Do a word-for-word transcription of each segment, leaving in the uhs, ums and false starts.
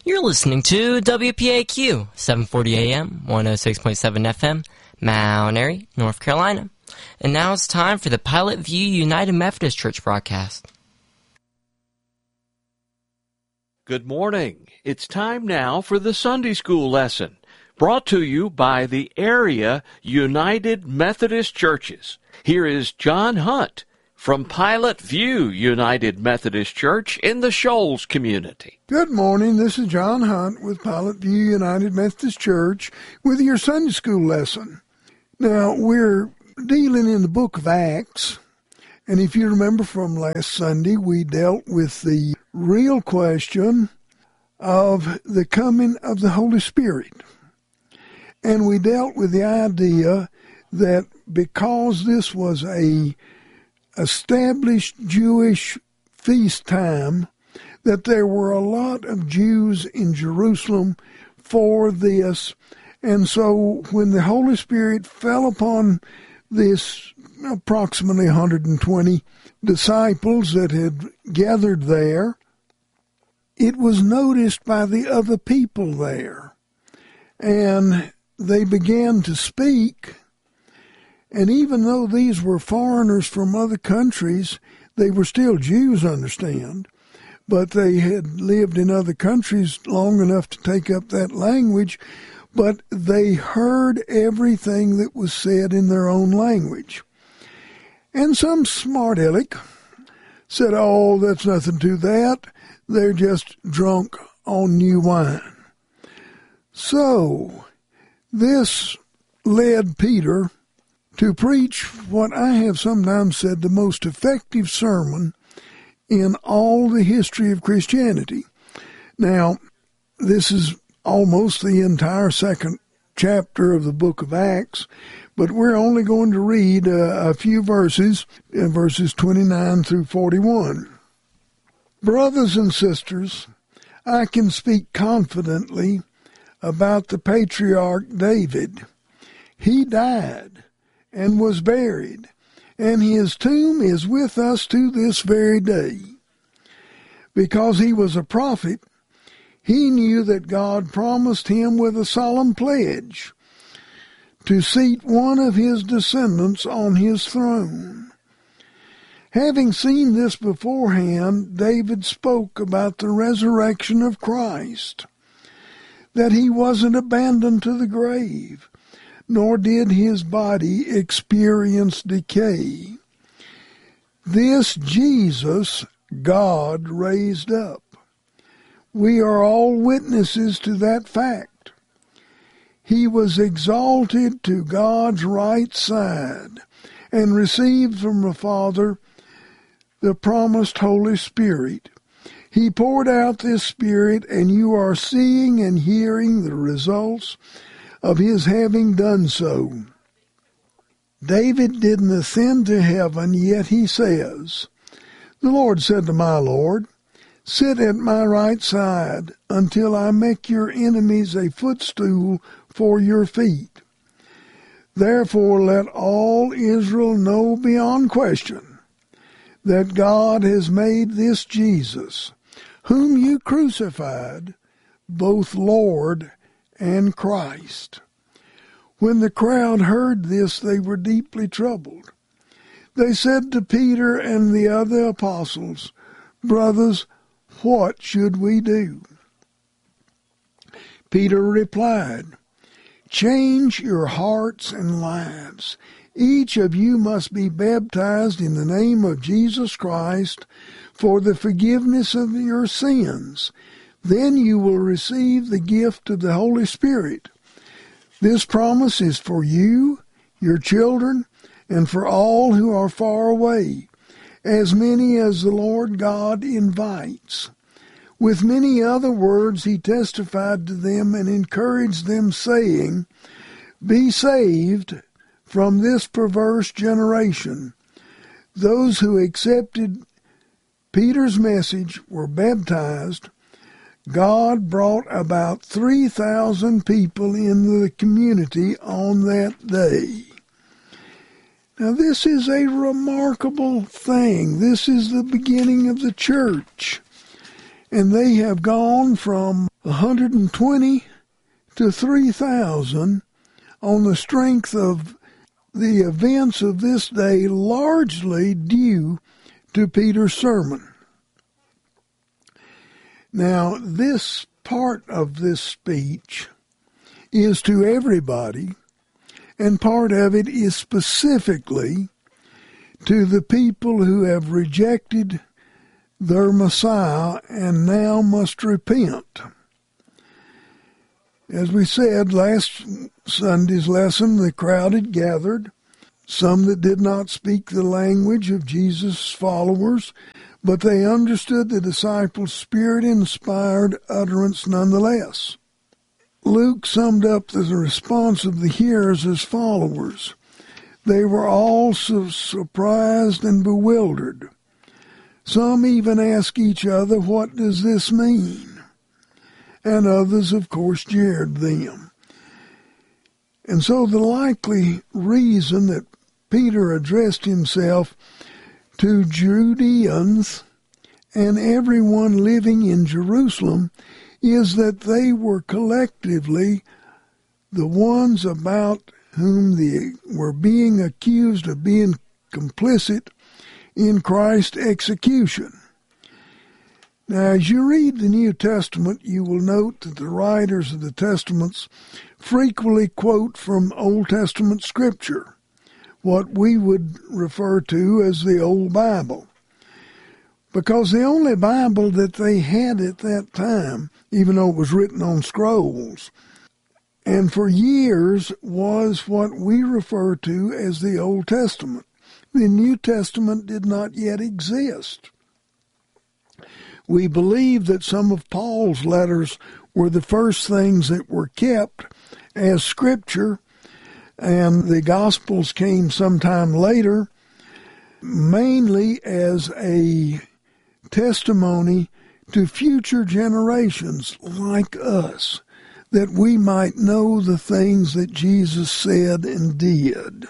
You're listening to W P A Q, seven forty A M, one oh six point seven F M, Mount Airy, North Carolina. And now it's time for the Pilot View United Methodist Church broadcast. Good morning. It's time now for the Sunday School lesson, brought to you by the Area United Methodist Churches. Here is John Hunt from Pilot View United Methodist Church in the Shoals community. Good morning. This is John Hunt with Pilot View United Methodist Church with your Sunday School lesson. Now, we're dealing in the book of Acts, and if you remember from last Sunday, we dealt with the real question of the coming of the Holy Spirit. And we dealt with the idea that because this was a established Jewish feast time, that there were a lot of Jews in Jerusalem for this. And so when the Holy Spirit fell upon this approximately one hundred twenty disciples that had gathered there, it was noticed by the other people there. And they began to speak. And even though these were foreigners from other countries, they were still Jews, understand, but they had lived in other countries long enough to take up that language, but they heard everything that was said in their own language. And some smart aleck said, oh, that's nothing to that. They're just drunk on new wine. So this led Peter to preach what I have sometimes said the most effective sermon in all the history of Christianity. Now, this is almost the entire second chapter of the book of Acts, but we're only going to read uh, a few verses, uh, verses twenty-nine through forty-one. Brothers and sisters, I can speak confidently about the patriarch David. He died and was buried, and his tomb is with us to this very day. Because he was a prophet, he knew that God promised him with a solemn pledge to seat one of his descendants on his throne. Having seen this beforehand, David spoke about the resurrection of Christ, that he wasn't abandoned to the grave, nor did his body experience decay. This Jesus God raised up. We are all witnesses to that fact. He was exalted to God's right side and received from the Father the promised Holy Spirit. He poured out this Spirit, and you are seeing and hearing the results of his having done so. David didn't ascend to heaven, yet he says, the Lord said to my Lord, sit at my right side until I make your enemies a footstool for your feet. Therefore let all Israel know beyond question that God has made this Jesus, whom you crucified, both Lord and Christ. When the crowd heard this, they were deeply troubled. They said to Peter and the other apostles, brothers, what should we do? Peter replied, change your hearts and lives. Each of you must be baptized in the name of Jesus Christ for the forgiveness of your sins. Then you will receive the gift of the Holy Spirit. This promise is for you, your children, and for all who are far away, as many as the Lord God invites. With many other words he testified to them and encouraged them, saying, be saved from this perverse generation. Those who accepted Peter's message were baptized. God brought about three thousand people into the community on that day. Now, this is a remarkable thing. This is the beginning of the church. And they have gone from one hundred twenty to three thousand on the strength of the events of this day, largely due to Peter's sermon. Now, this part of this speech is to everybody, and part of it is specifically to the people who have rejected their Messiah and now must repent. As we said last Sunday's lesson, the crowd had gathered, some that did not speak the language of Jesus' followers, but they understood the disciples' Spirit-inspired utterance nonetheless. Luke summed up the response of the hearers as followers. They were all so surprised and bewildered. Some even asked each other, "What does this mean?" And others, of course, jeered them. And so the likely reason that Peter addressed himself to Judeans and everyone living in Jerusalem is that they were collectively the ones about whom they were being accused of being complicit in Christ's execution. Now, as you read the New Testament, you will note that the writers of the Testaments frequently quote from Old Testament Scripture, what we would refer to as the Old Bible, because the only Bible that they had at that time, even though it was written on scrolls, and for years was what we refer to as the Old Testament. The New Testament did not yet exist. We believe that some of Paul's letters were the first things that were kept as Scripture, and the Gospels came sometime later, mainly as a testimony to future generations like us, that we might know the things that Jesus said and did.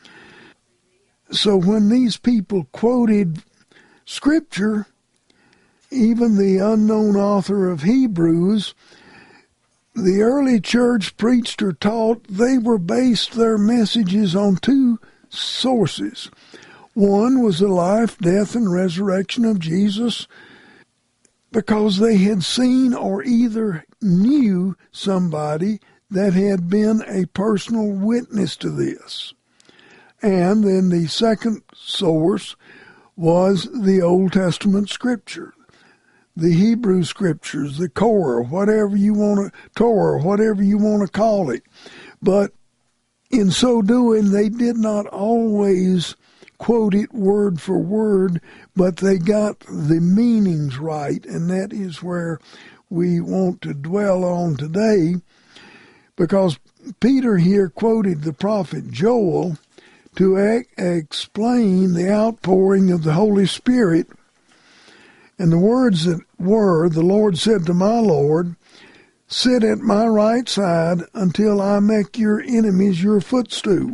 So when these people quoted Scripture, even the unknown author of Hebrews, the early church preached or taught they were based their messages on two sources. One was the life, death, and resurrection of Jesus, because they had seen or either knew somebody that had been a personal witness to this. And then the second source was the Old Testament Scripture, the Hebrew Scriptures, the Torah, whatever you want to, Torah, whatever you want to call it. But in so doing, they did not always quote it word for word, but they got the meanings right, and that is where we want to dwell on today, because Peter here quoted the prophet Joel to e- explain the outpouring of the Holy Spirit. And the words that were, "The Lord said to my Lord, sit at my right side until I make your enemies your footstool."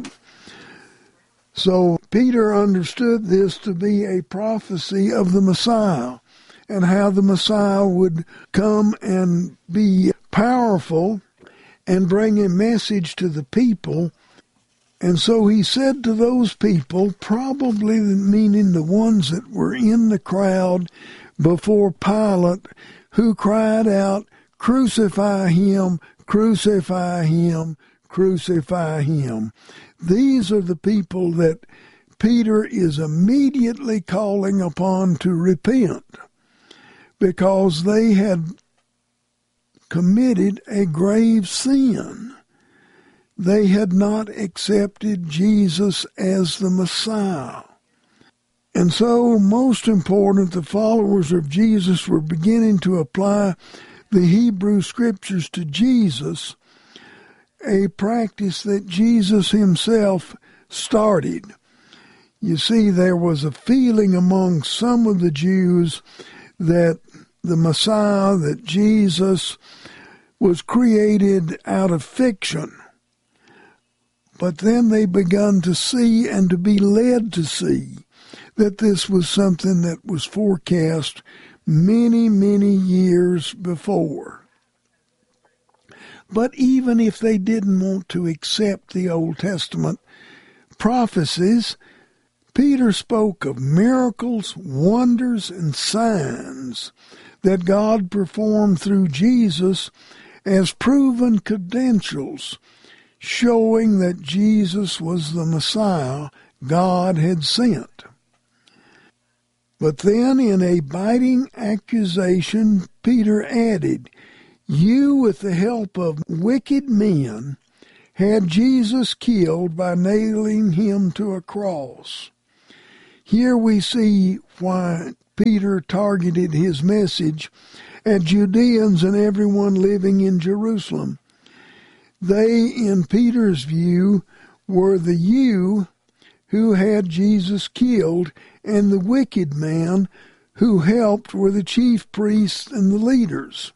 So Peter understood this to be a prophecy of the Messiah, and how the Messiah would come and be powerful and bring a message to the people. And so he said to those people, probably meaning the ones that were in the crowd before Pilate, who cried out, "Crucify him, crucify him, crucify him." These are the people that Peter is immediately calling upon to repent, because they had committed a grave sin. They had not accepted Jesus as the Messiah. And so, most important, the followers of Jesus were beginning to apply the Hebrew Scriptures to Jesus, a practice that Jesus himself started. You see, there was a feeling among some of the Jews that the Messiah, that Jesus, was created out of fiction. But then they begun to see and to be led to see that this was something that was forecast many, many years before. But even if they didn't want to accept the Old Testament prophecies, Peter spoke of miracles, wonders, and signs that God performed through Jesus as proven credentials, showing that Jesus was the Messiah God had sent. But then in a biting accusation, Peter added, "You, with the help of wicked men, had Jesus killed by nailing him to a cross." Here we see why Peter targeted his message at Judeans and everyone living in Jerusalem. They, in Peter's view, were the you who had Jesus killed, and the wicked man who helped were the chief priests and the leaders.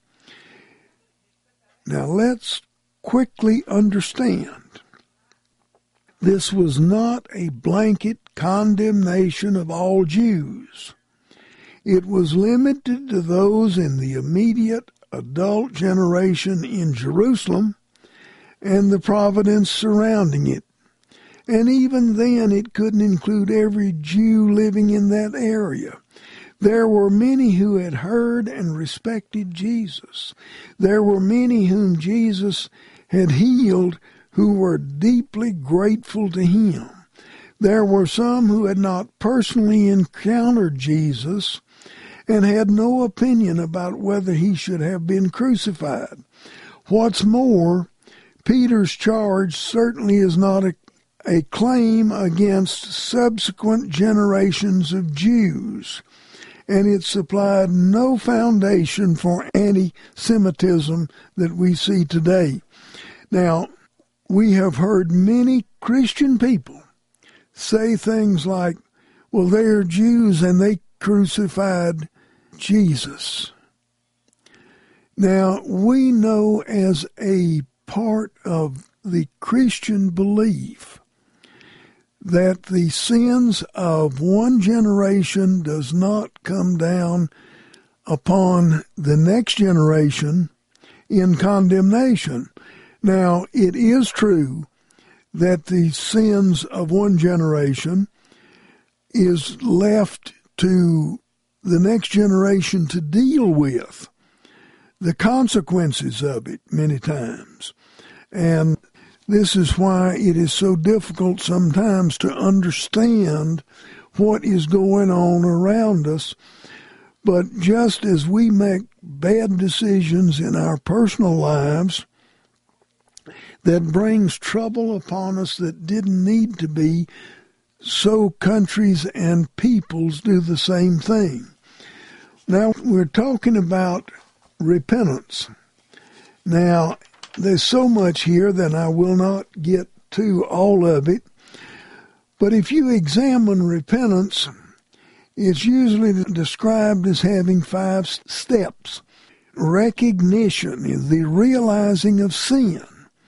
Now let's quickly understand. This was not a blanket condemnation of all Jews. It was limited to those in the immediate adult generation in Jerusalem and the province surrounding it. And even then, it couldn't include every Jew living in that area. There were many who had heard and respected Jesus. There were many whom Jesus had healed who were deeply grateful to him. There were some who had not personally encountered Jesus and had no opinion about whether he should have been crucified. What's more, Peter's charge certainly is not a, a claim against subsequent generations of Jews, and it supplied no foundation for anti-Semitism that we see today. Now, we have heard many Christian people say things like, well, they're Jews and they crucified Jesus. Now, we know as a part of the Christian belief that the sins of one generation does not come down upon the next generation in condemnation. Now, it is true that the sins of one generation is left to the next generation to deal with the consequences of it many times. And this is why it is so difficult sometimes to understand what is going on around us. But just as we make bad decisions in our personal lives that brings trouble upon us that didn't need to be, so countries and peoples do the same thing. Now, we're talking about repentance. Now, there's so much here that I will not get to all of it, but if you examine repentance, it's usually described as having five steps. Recognition is the realizing of sin.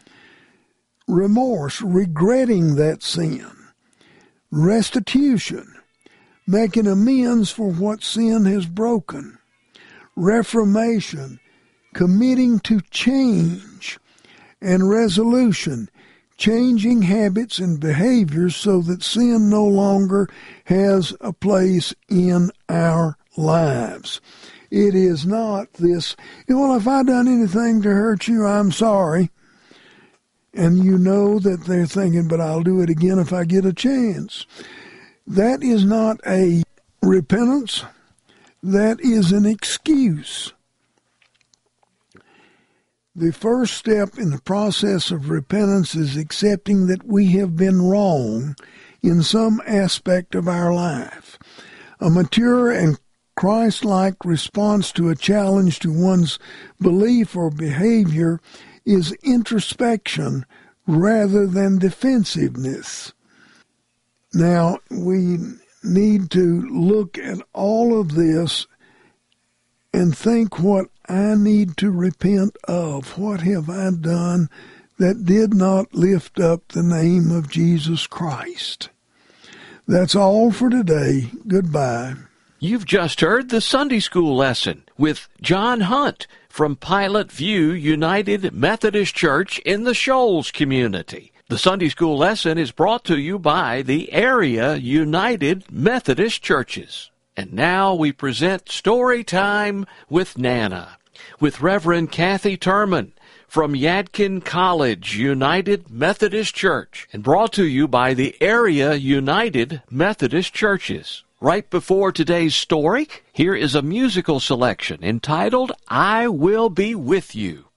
Remorse, regretting that sin. Restitution, making amends for what sin has broken. Reformation, committing to change. And resolution, changing habits and behaviors so that sin no longer has a place in our lives. It is not this, well, if I've done anything to hurt you, I'm sorry. And you know that they're thinking, but I'll do it again if I get a chance. That is not a repentance. That is an excuse. The first step in the process of repentance is accepting that we have been wrong in some aspect of our life. A mature and Christ-like response to a challenge to one's belief or behavior is introspection rather than defensiveness. Now, we need to look at all of this and think what I need to repent of. What have I done that did not lift up the name of Jesus Christ? That's all for today. Goodbye. You've just heard the Sunday School lesson with John Hunt from Pilot View United Methodist Church in the Shoals community. The Sunday School lesson is brought to you by the Area United Methodist Churches. And now we present Story Time with Nana, with Reverend Kathy Turman from Yadkin College United Methodist Church, and brought to you by the Area United Methodist Churches. Right before today's story, here is a musical selection entitled, I Will Be With You.